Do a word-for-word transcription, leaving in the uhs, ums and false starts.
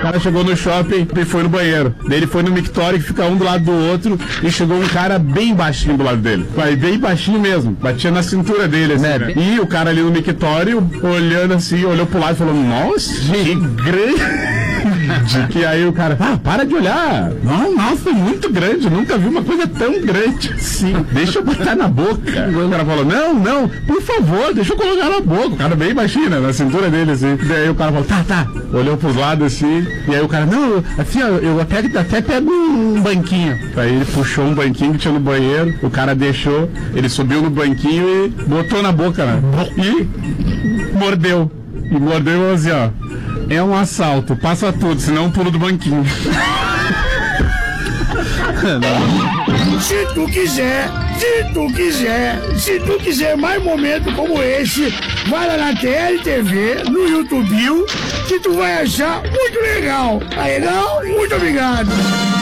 cara chegou no shopping e foi no banheiro. Daí ele foi no mictório, que fica um do lado do outro, e chegou um cara bem baixinho do lado dele. Vai, bem baixinho mesmo. Batia na cintura dele, assim, né? Né? E o cara ali no mictório, olhando assim, olhou pro lado e falou, nossa, que grande. Que aí o cara, ah, para de olhar. Não, nossa, é muito grande. Nunca vi uma coisa tão grande. Sim, deixa eu botar na boca. O cara falou, não, não, por favor, deixa eu colocar na boca. O cara bem baixinho, né, na cintura dele, assim. Daí o cara falou, tá, tá. Olhou pros lados assim. E aí o cara, não, assim, ó, eu até, até pego um banquinho. Aí ele puxou um banquinho que tinha no banheiro. O cara deixou, ele subiu no banquinho e botou na boca, né? E mordeu. E mordeu e falou assim, ó. É um assalto, passa tudo, senão eu pulo do banquinho. Se tu quiser, se tu quiser, se tu quiser mais momentos como esse, vai lá na T L T V, no YouTube, que tu vai achar muito legal. Tá legal? Muito obrigado.